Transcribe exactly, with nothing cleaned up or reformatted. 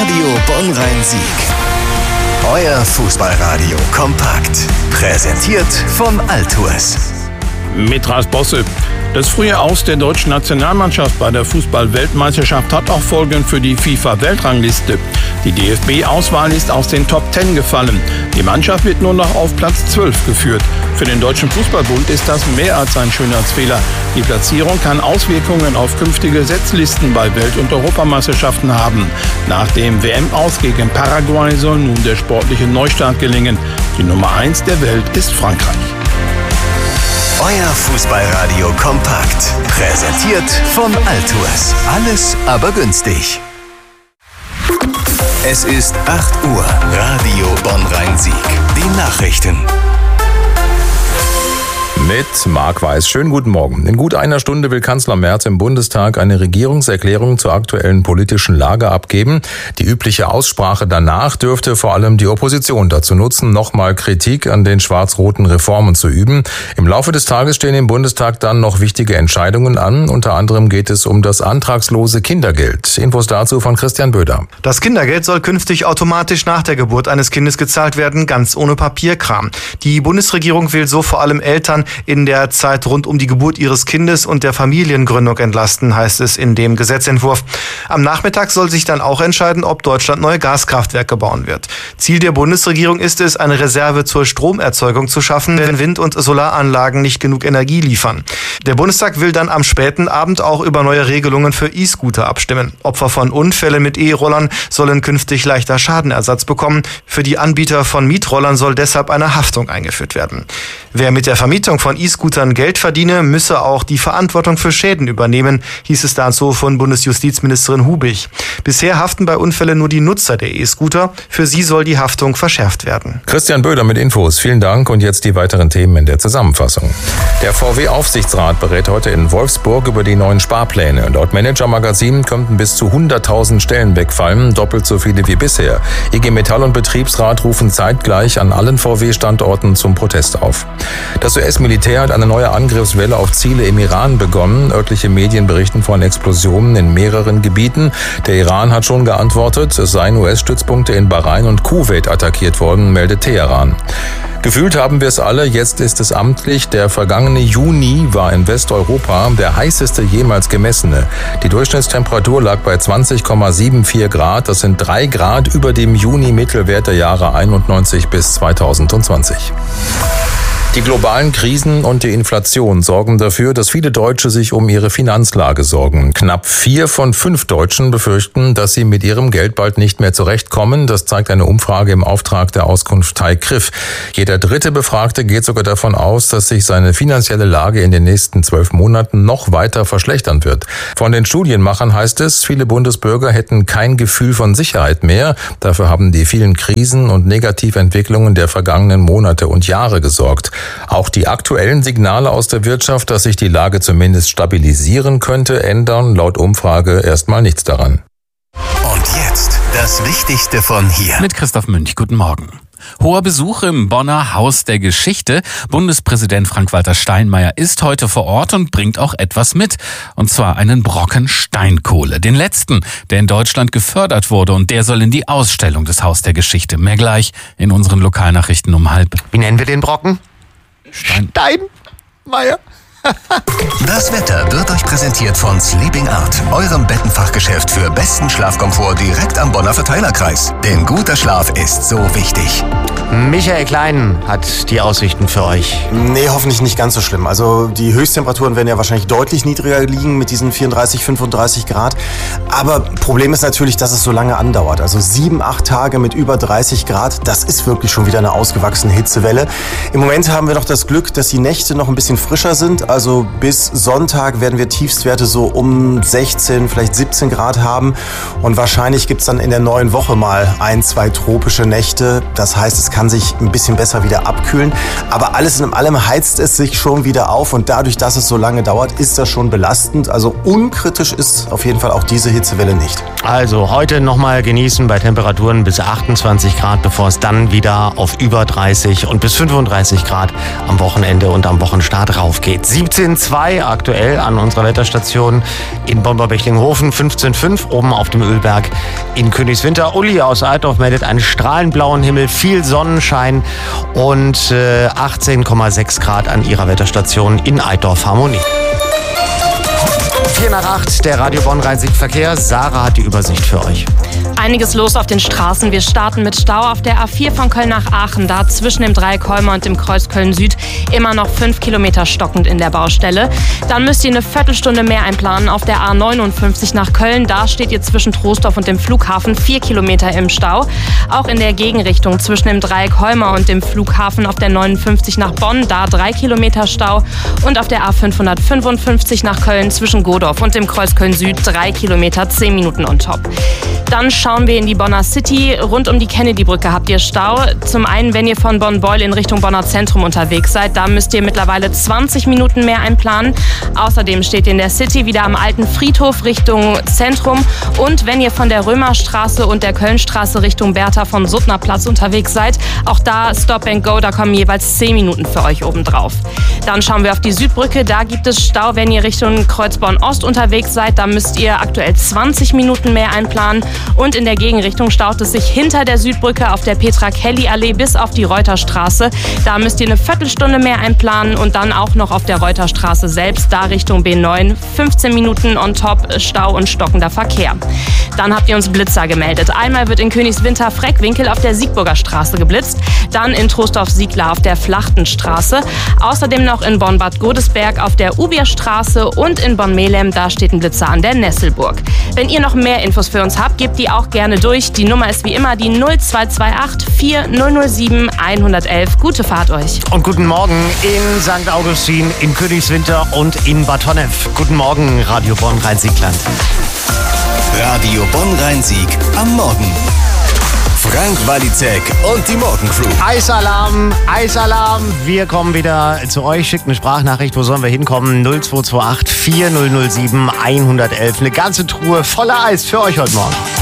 Radio Bonn-Rhein-Sieg. Euer Fußballradio kompakt. Präsentiert von Altours. Mit Ras Bosse. Das frühe Aus der deutschen Nationalmannschaft bei der Fußball-Weltmeisterschaft hat auch Folgen für die FIFA-Weltrangliste. Die D F B-Auswahl ist aus den Top Ten gefallen. Die Mannschaft wird nur noch auf Platz zwölf geführt. Für den Deutschen Fußballbund ist das mehr als ein Schönheitsfehler. Die Platzierung kann Auswirkungen auf künftige Setzlisten bei Welt- und Europameisterschaften haben. Nach dem W M-Aus gegen Paraguay soll nun der sportliche Neustart gelingen. Die Nummer eins der Welt ist Frankreich. Euer Fußballradio kompakt. Präsentiert von Altours. Alles aber günstig. Es ist acht Uhr. Radio Bonn-Rhein-Sieg. Die Nachrichten. Mit Marc Weiß. Schönen guten Morgen. In gut einer Stunde will Kanzler Merz im Bundestag eine Regierungserklärung zur aktuellen politischen Lage abgeben. Die übliche Aussprache danach dürfte vor allem die Opposition dazu nutzen, nochmal Kritik an den schwarz-roten Reformen zu üben. Im Laufe des Tages stehen im Bundestag dann noch wichtige Entscheidungen an. Unter anderem geht es um das antragslose Kindergeld. Infos dazu von Christian Böder. Das Kindergeld soll künftig automatisch nach der Geburt eines Kindes gezahlt werden, ganz ohne Papierkram. Die Bundesregierung will so vor allem Eltern in der Zeit rund um die Geburt ihres Kindes und der Familiengründung entlasten, heißt es in dem Gesetzentwurf. Am Nachmittag soll sich dann auch entscheiden, ob Deutschland neue Gaskraftwerke bauen wird. Ziel der Bundesregierung ist es, eine Reserve zur Stromerzeugung zu schaffen, wenn Wind- und Solaranlagen nicht genug Energie liefern. Der Bundestag will dann am späten Abend auch über neue Regelungen für E-Scooter abstimmen. Opfer von Unfällen mit E-Rollern sollen künftig leichter Schadenersatz bekommen. Für die Anbieter von Mietrollern soll deshalb eine Haftung eingeführt werden. Wer mit der Vermietung von E-Scootern Geld verdiene, müsse auch die Verantwortung für Schäden übernehmen, hieß es dazu von Bundesjustizministerin Hubig. Bisher haften bei Unfällen nur die Nutzer der E-Scooter. Für sie soll die Haftung verschärft werden. Christian Böder mit Infos. Vielen Dank und jetzt die weiteren Themen in der Zusammenfassung. Der V W-Aufsichtsrat berät heute in Wolfsburg über die neuen Sparpläne. Laut Manager-Magazin könnten bis zu hunderttausend Stellen wegfallen, doppelt so viele wie bisher. I G Metall und Betriebsrat rufen zeitgleich an allen V W-Standorten zum Protest auf. Das U S-Militär hat eine neue Angriffswelle auf Ziele im Iran begonnen. Örtliche Medien berichten von Explosionen in mehreren Gebieten. Der Iran hat schon geantwortet, es seien U S-Stützpunkte in Bahrain und Kuwait attackiert worden, meldet Teheran. Gefühlt haben wir es alle, jetzt ist es amtlich. Der vergangene Juni war in Westeuropa der heißeste jemals gemessene. Die Durchschnittstemperatur lag bei zwanzig Komma vierundsiebzig Grad. Das sind drei Grad über dem Juni-Mittelwert der Jahre einundneunzig bis zweitausendzwanzig. Die globalen Krisen und die Inflation sorgen dafür, dass viele Deutsche sich um ihre Finanzlage sorgen. Knapp vier von fünf Deutschen befürchten, dass sie mit ihrem Geld bald nicht mehr zurechtkommen. Das zeigt eine Umfrage im Auftrag der Auskunftei C R I F. Jeder dritte Befragte geht sogar davon aus, dass sich seine finanzielle Lage in den nächsten zwölf Monaten noch weiter verschlechtern wird. Von den Studienmachern heißt es, viele Bundesbürger hätten kein Gefühl von Sicherheit mehr. Dafür haben die vielen Krisen und Negativentwicklungen der vergangenen Monate und Jahre gesorgt. Auch die aktuellen Signale aus der Wirtschaft, dass sich die Lage zumindest stabilisieren könnte, ändern laut Umfrage erstmal nichts daran. Und jetzt das Wichtigste von hier. Mit Christoph Münch, guten Morgen. Hoher Besuch im Bonner Haus der Geschichte. Bundespräsident Frank-Walter Steinmeier ist heute vor Ort und bringt auch etwas mit. Und zwar einen Brocken Steinkohle. Den letzten, der in Deutschland gefördert wurde. Und der soll in die Ausstellung des Haus der Geschichte. Mehr gleich in unseren Lokalnachrichten um halb. Wie nennen wir den Brocken? Stein. Steinmeier. Das Wetter wird euch präsentiert von Sleeping Art, eurem Bettenfachgeschäft für besten Schlafkomfort direkt am Bonner Verteilerkreis. Denn guter Schlaf ist so wichtig. Michael Klein hat die Aussichten für euch. Nee, hoffentlich nicht ganz so schlimm. Also die Höchsttemperaturen werden ja wahrscheinlich deutlich niedriger liegen mit diesen vierunddreißig, fünfunddreißig Grad. Aber Problem ist natürlich, dass es so lange andauert. Also sieben, acht Tage mit über dreißig Grad, das ist wirklich schon wieder eine ausgewachsene Hitzewelle. Im Moment haben wir noch das Glück, dass die Nächte noch ein bisschen frischer sind. Also bis Sonntag werden wir Tiefstwerte so um sechzehn, vielleicht siebzehn Grad haben. Und wahrscheinlich gibt es dann in der neuen Woche mal ein, zwei tropische Nächte. Das heißt, es kann kann sich ein bisschen besser wieder abkühlen. Aber alles in allem heizt es sich schon wieder auf und dadurch, dass es so lange dauert, ist das schon belastend. Also unkritisch ist auf jeden Fall auch diese Hitzewelle nicht. Also heute nochmal genießen bei Temperaturen bis achtundzwanzig Grad, bevor es dann wieder auf über dreißig und bis fünfunddreißig Grad am Wochenende und am Wochenstart raufgeht. siebzehn Komma zwei aktuell an unserer Wetterstation in Bonn-Bechtlinghofen, fünfzehn Komma fünf oben auf dem Ölberg in Königswinter. Uli aus Eitorf meldet einen strahlenblauen Himmel, viel Sonnenschein und äh, achtzehn Komma sechs Grad an ihrer Wetterstation in Eitorf Harmonie. vier nach acht, der Radio Bonn-Rhein-Sieg-Verkehr. Sarah hat die Übersicht für euch. Einiges los auf den Straßen. Wir starten mit Stau auf der A vier von Köln nach Aachen. Da zwischen dem Dreieck Holmer und dem Kreuz Köln-Süd immer noch fünf Kilometer stockend in der Baustelle. Dann müsst ihr eine Viertelstunde mehr einplanen auf der A neunundfünfzig nach Köln. Da steht ihr zwischen Troisdorf und dem Flughafen vier Kilometer im Stau. Auch in der Gegenrichtung zwischen dem Dreieck Holmer und dem Flughafen auf der neunundfünfzig nach Bonn. Da drei Kilometer Stau. Und auf der A fünfhundertfünfundfünfzig nach Köln zwischen Godorf und dem Kreuz Köln-Süd drei Kilometer, zehn Minuten on top. Dann schauen wir in die Bonner City. Rund um die Kennedy-Brücke habt ihr Stau. Zum einen, wenn ihr von Bonn-Beul in Richtung Bonner Zentrum unterwegs seid, da müsst ihr mittlerweile zwanzig Minuten mehr einplanen. Außerdem steht ihr in der City wieder am alten Friedhof Richtung Zentrum. Und wenn ihr von der Römerstraße und der Kölnstraße Richtung Bertha von Suttner Platz unterwegs seid, auch da Stop and Go, da kommen jeweils zehn Minuten für euch obendrauf. Dann schauen wir auf die Südbrücke. Da gibt es Stau, wenn ihr Richtung Kreuzborn-Ost unterwegs seid. Da müsst ihr aktuell zwanzig Minuten mehr einplanen. Und in der Gegenrichtung staut es sich hinter der Südbrücke auf der Petra-Kelly-Allee bis auf die Reuterstraße. Da müsst ihr eine Viertelstunde mehr einplanen und dann auch noch auf der Reuterstraße selbst, da Richtung B neun, fünfzehn Minuten on top Stau und stockender Verkehr. Dann habt ihr uns Blitzer gemeldet. Einmal wird in Königswinter-Freckwinkel auf der Siegburger Straße geblitzt, dann in Troisdorf-Siegler auf der Flachtenstraße, außerdem noch in Bonn-Bad Godesberg auf der Ubierstraße und in Bonn-Melem, da steht ein Blitzer an der Nesselburg. Wenn ihr noch mehr Infos für uns habt, gebt die auch gerne durch. Die Nummer ist wie immer die null zwei zwei acht vier null null sieben eins eins eins. Gute Fahrt euch. Und guten Morgen in Sankt Augustin, in Königswinter und in Bad Honnef. Guten Morgen, Radio Bonn-Rhein-Sieg-Land. Radio Bonn-Rhein-Sieg am Morgen. Frank Walizek und die Morgencrew. Eisalarm, Eisalarm. Wir kommen wieder zu euch. Schickt eine Sprachnachricht. Wo sollen wir hinkommen? null zwei zwei acht vier null null sieben eins eins eins. Eine ganze Truhe voller Eis für euch heute Morgen.